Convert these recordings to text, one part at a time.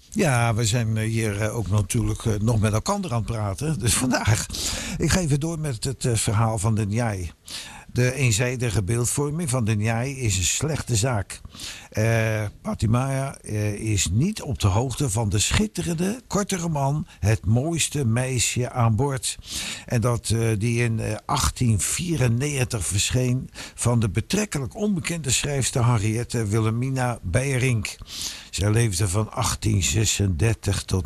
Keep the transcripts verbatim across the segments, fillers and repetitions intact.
Ja, we zijn eh, hier eh, ook natuurlijk eh, nog met elkaar aan het praten. Dus vandaag, ik ga even door met het eh, verhaal van de Njai. De eenzijdige beeldvorming van de Njai is een slechte zaak. Eh Patimaya eh, is niet op de hoogte van de schitterende, korte roman Het mooiste meisje aan boord. En dat eh, die in eh, achttien vierennegentig verscheen van de betrekkelijk onbekende schrijfster Henriette Wilhelmina Beijerink. Zij leefde van achttien zesendertig tot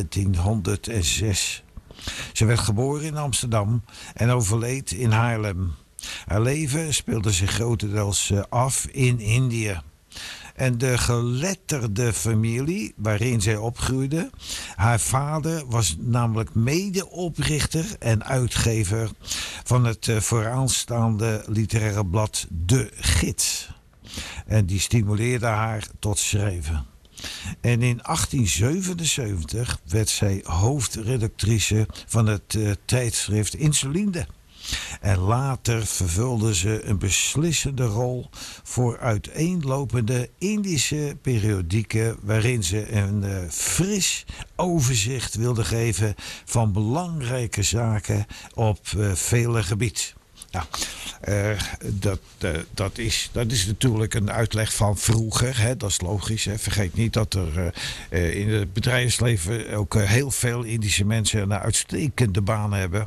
negentienhonderdzes. Ze werd geboren in Amsterdam en overleed in Haarlem. Haar leven speelde zich grotendeels eh, af in Indië. En de geletterde familie waarin zij opgroeide. Haar vader was namelijk medeoprichter en uitgever van het eh, vooraanstaande literaire blad De Gids. En die stimuleerde haar tot schrijven. En in achttien zevenenzeventig werd zij hoofdredactrice van het uh, tijdschrift Insulinde. En later vervulde ze een beslissende rol voor uiteenlopende Indische periodieken waarin ze een uh, fris overzicht wilde geven van belangrijke zaken op uh, vele gebieden. Nou, uh, dat, uh, dat, is, dat is natuurlijk een uitleg van vroeger. Hè? Dat is logisch. Hè? Vergeet niet dat er uh, uh, in het bedrijfsleven ook uh, heel veel Indische mensen een uitstekende baan hebben.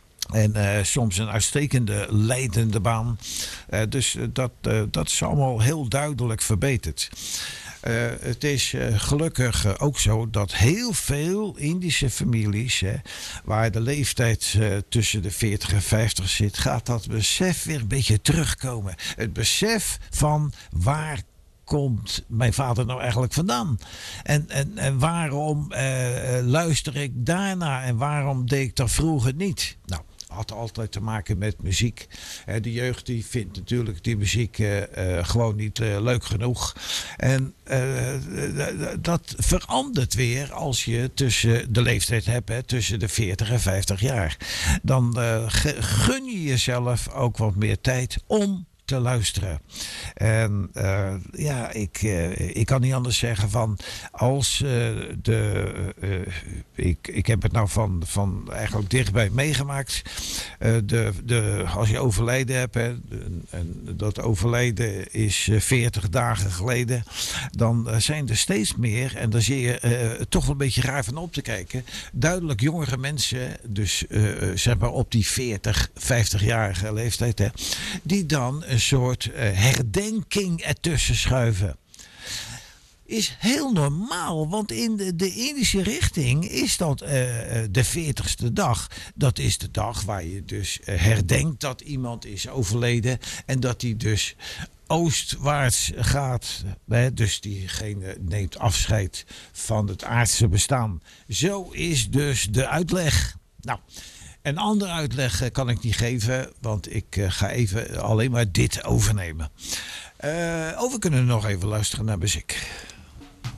En uh, soms een uitstekende leidende baan. Uh, dus uh, dat, uh, dat is allemaal heel duidelijk verbeterd. Uh, het is uh, gelukkig uh, ook zo dat heel veel Indische families, hè, waar de leeftijd uh, tussen de veertig en vijftig zit, gaat dat besef weer een beetje terugkomen. Het besef van waar komt mijn vader nou eigenlijk vandaan? En, en, en waarom uh, luister ik daarna en waarom deed ik dat vroeger niet? Nou, had altijd te maken met muziek. De jeugd die vindt natuurlijk die muziek uh, uh, gewoon niet uh, leuk genoeg. En uh, dat verandert weer als je tussen de leeftijd hebt, hè, tussen de veertig en vijftig jaar. Dan uh, gun je jezelf ook wat meer tijd om te luisteren. En uh, ja, ik, uh, ik kan niet anders zeggen van als uh, de uh, ik, ik heb het nou van, van eigenlijk dichtbij meegemaakt. Uh, de, de, als je overlijden hebt, hè, de, en dat overlijden is uh, veertig dagen geleden, dan uh, zijn er steeds meer, en daar zie je uh, toch een beetje raar van op te kijken, duidelijk jongere mensen, dus uh, zeg maar op die veertig, vijftig-jarige leeftijd, hè, die dan een soort uh, herdenking ertussen schuiven. Is heel normaal, want in de, de Indische richting is dat uh, de veertigste dag. Dat is de dag waar je dus uh, herdenkt dat iemand is overleden en dat hij dus oostwaarts gaat. Hè? Dus diegene neemt afscheid van het aardse bestaan. Zo is dus de uitleg. Nou, een andere uitleg kan ik niet geven, want ik uh, ga even alleen maar dit overnemen. Uh, oh, we kunnen nog even luisteren naar muziek.